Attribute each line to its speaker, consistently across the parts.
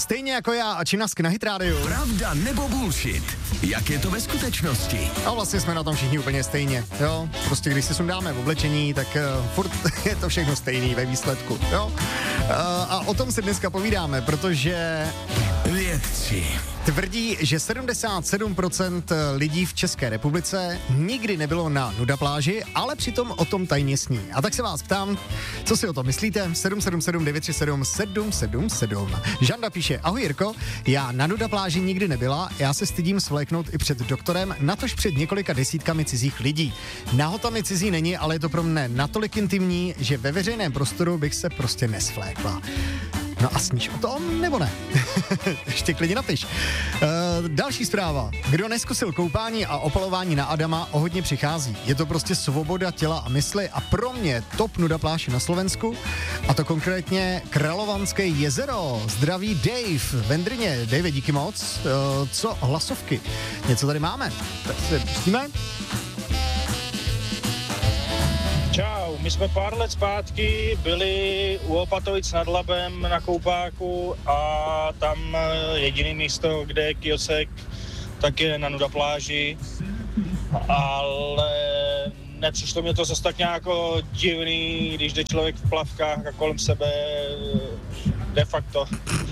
Speaker 1: stejně jako já a Činask na Hit Radio.
Speaker 2: Pravda nebo bullshit? Jak je to ve skutečnosti?
Speaker 1: A vlastně jsme na tom všichni úplně stejně, jo. Prostě když si sundáme v oblečení, tak furt je to všechno stejný ve výsledku, jo. A o tom si dneska povídáme, protože
Speaker 2: Vědci
Speaker 1: tvrdí, že 77% lidí v České republice nikdy nebylo na nuda pláži, ale přitom o tom tajně sní. A tak se vás ptám, co si o tom myslíte? 777 937 777. Žanda píše: ahoj Jirko, já na nuda pláži nikdy nebyla, já se stydím svléknout i před doktorem, natož před několika desítkami cizích lidí. Nahota mi cizí není, ale je to pro mne natolik intimní, že ve veřejném prostoru bych se prostě nesvlékla. No a sníš o tom, nebo ne? Ještě klidně napiš. Další zpráva. Kdo neskusil koupání a opalování na Adama, o hodně přichází. Je to prostě svoboda těla a mysli a pro mě top nuda pláž na Slovensku. A to konkrétně Královanské jezero. Zdraví Dave v Endrně. Dave, díky moc. Co hlasovky? Něco tady máme. Tak se pustíme.
Speaker 3: Čau, my jsme pár let zpátky byli u Opatovic nad Labem na koupáku a tam jediné místo, kde je kiosek, tak je na nuda pláži, ale nepřišlo mě to zase tak nějak divný, když jde člověk v plavkách a kolem sebe de facto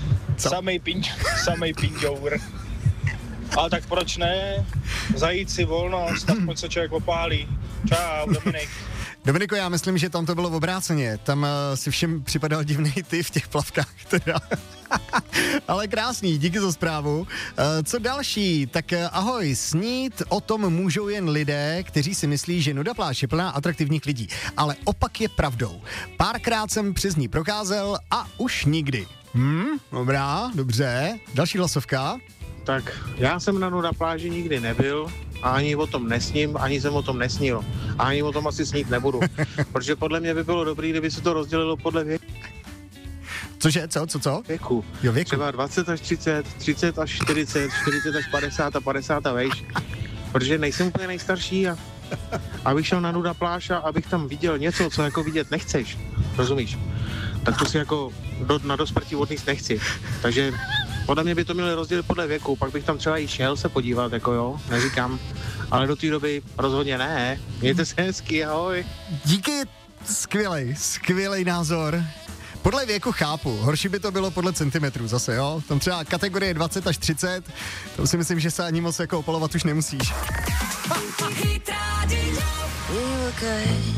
Speaker 3: samej pinďour. Ale tak proč ne? Zajít si volnost, aspoň se člověk opálí. Čau, Dominik.
Speaker 1: Dominiko, já myslím, že tam to bylo obráceně. Tam si všem připadal divný ty v těch plavkách teda. Ale krásný, díky za zprávu. Co další? Tak ahoj, snít o tom můžou jen lidé, kteří si myslí, že nuda pláž je plná atraktivních lidí. Ale opak je pravdou. Párkrát jsem přes ní procházel a už nikdy. Dobrá, dobře. Další hlasovka.
Speaker 4: Tak já jsem na nuda pláži nikdy nebyl a ani o tom nesním, ani jsem o tom nesnil. A ani o tom asi snít nebudu. Protože podle mě by bylo dobré, kdyby se to rozdělilo podle věku.
Speaker 1: Cože? Co?
Speaker 4: Věku.
Speaker 1: Jo, věku.
Speaker 4: Třeba 20 až 30, 30 až 40, 40 až 50 a 50 a vejš. Protože nejsem úplně nejstarší a abych šel na nuda pláž a abych tam viděl něco, co jako vidět nechceš. Rozumíš? Tak to si jako na dosmrti odníst nechci. Takže podle mě by to měli rozdělit podle věku, pak bych tam třeba i šel se podívat, jako jo, neříkám, ale do té doby rozhodně ne. Mějte se hezky, ahoj.
Speaker 1: Díky, skvělej názor. Podle věku chápu, horší by to bylo podle centimetrů zase, jo. Tam třeba kategorie 20 až 30, tam si myslím, že se ani moc jako opalovat už nemusíš.